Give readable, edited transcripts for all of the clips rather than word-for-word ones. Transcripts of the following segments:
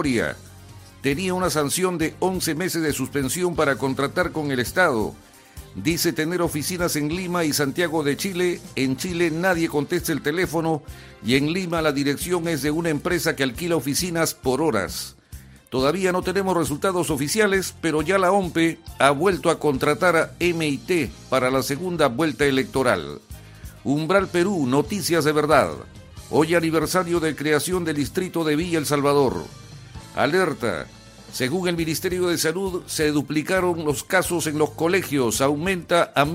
Victoria. Tenía una sanción de 11 meses de suspensión para contratar con el Estado. Dice tener oficinas en Lima y Santiago de Chile. En Chile nadie contesta el teléfono y en Lima la dirección es de una empresa que alquila oficinas por horas. Todavía no tenemos resultados oficiales, pero ya la OMPE ha vuelto a contratar a MIT para la segunda vuelta electoral. Umbral Perú, noticias de verdad. Hoy aniversario de creación del distrito de Villa El Salvador. Alerta. Según el Ministerio de Salud, se duplicaron los casos en los colegios. Aumenta a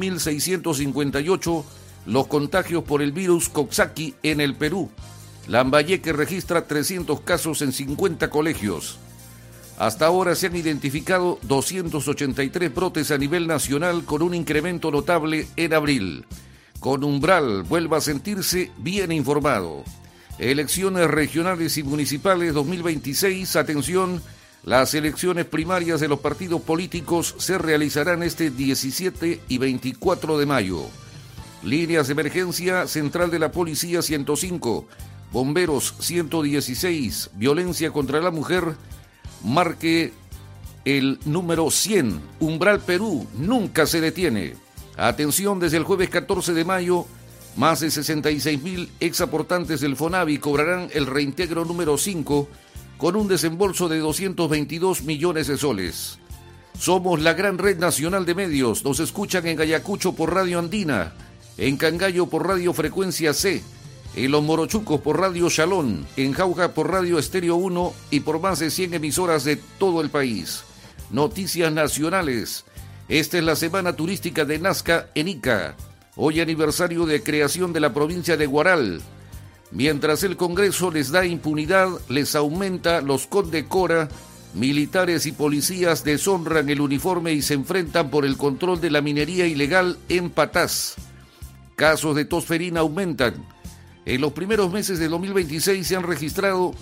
1.658 los contagios por el virus Coxsackie en el Perú. Lambayeque registra 300 casos en 50 colegios. Hasta ahora se han identificado 283 brotes a nivel nacional con un incremento notable en abril. Con Umbral, vuelva a sentirse bien informado. Elecciones regionales y municipales 2026, atención. Las elecciones primarias de los partidos políticos se realizarán este 17 y 24 de mayo. Líneas de emergencia, Central de la Policía 105, Bomberos 116, Violencia contra la Mujer, marque el número 100. Umbral Perú nunca se detiene. Atención, desde el jueves 14 de mayo, más de 66.000 exaportantes del FONAVI cobrarán el reintegro número 5 con un desembolso de 222 millones de soles. Somos la gran red nacional de medios. Nos escuchan en Ayacucho por Radio Andina, en Cangallo por Radio Frecuencia C, en Los Morochucos por Radio Shalom, en Jauja por Radio Estéreo 1 y por más de 100 emisoras de todo el país. Noticias nacionales. Esta es la semana turística de Nazca en Ica. Hoy aniversario de creación de la provincia de Huaral. Mientras el Congreso les da impunidad, les aumenta, los condecora, militares y policías deshonran el uniforme y se enfrentan por el control de la minería ilegal en Patás. Casos de tosferina aumentan. En los primeros meses de 2026 se han registrado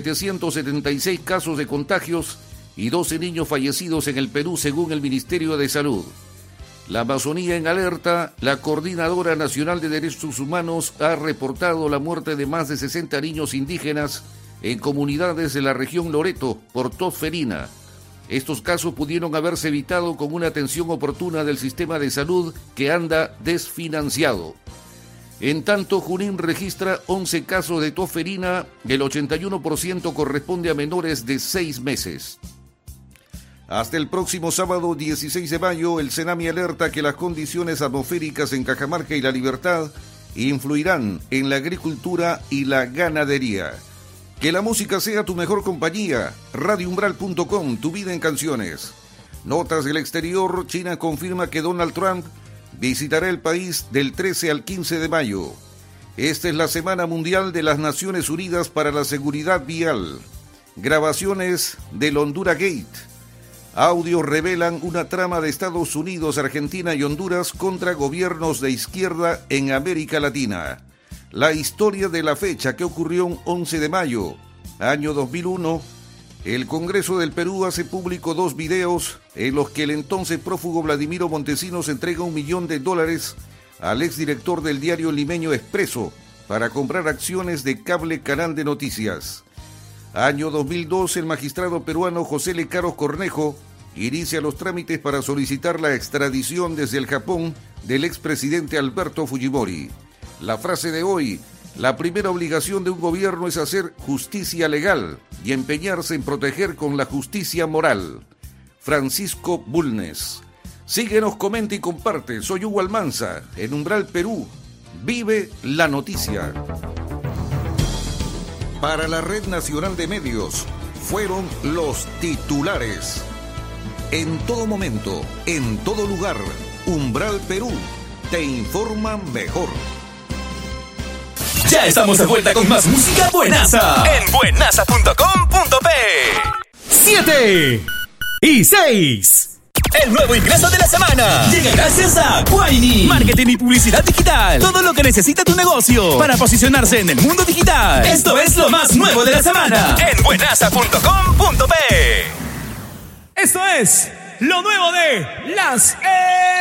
776 casos de contagios y 12 niños fallecidos en el Perú, según el Ministerio de Salud. La Amazonía en alerta. La Coordinadora Nacional de Derechos Humanos ha reportado la muerte de más de 60 niños indígenas en comunidades de la región Loreto por tosferina. Estos casos pudieron haberse evitado con una atención oportuna del sistema de salud que anda desfinanciado. En tanto, Junín registra 11 casos de tosferina, el 81% corresponde a menores de 6 meses. Hasta el próximo sábado 16 de mayo, el Senami alerta que las condiciones atmosféricas en Cajamarca y La Libertad influirán en la agricultura y la ganadería. Que la música sea tu mejor compañía. RadioUmbral.com, tu vida en canciones. Notas del exterior. China confirma que Donald Trump visitará el país del 13 al 15 de mayo. Esta es la Semana Mundial de las Naciones Unidas para la Seguridad Vial. Grabaciones del Honduras Gate. Audios revelan una trama de Estados Unidos, Argentina y Honduras contra gobiernos de izquierda en América Latina. La historia de la fecha que ocurrió un 11 de mayo, año 2001. El Congreso del Perú hace público 2 videos en los que el entonces prófugo Vladimiro Montesinos entrega $1 millón al exdirector del diario limeño Expreso para comprar acciones de Cable Canal de Noticias. Año 2002, el magistrado peruano José Lecaros Cornejo inicia los trámites para solicitar la extradición desde el Japón del expresidente Alberto Fujimori. La frase de hoy: la primera obligación de un gobierno es hacer justicia legal y empeñarse en proteger con la justicia moral. Francisco Bulnes. Síguenos, comenta y comparte. Soy Hugo Almanza, en Umbral Perú. Vive la noticia. Para la Red Nacional de Medios, fueron los titulares. En todo momento, en todo lugar, Umbral Perú te informa mejor. Ya estamos de vuelta con más música buenaza en buenaza.com.p. 7 y 6. El nuevo ingreso de la semana llega gracias a Guaini. Marketing y publicidad digital. Todo lo que necesita tu negocio para posicionarse en el mundo digital. Esto es lo más nuevo de la semana en buenaza.com.p. Esto es lo nuevo de las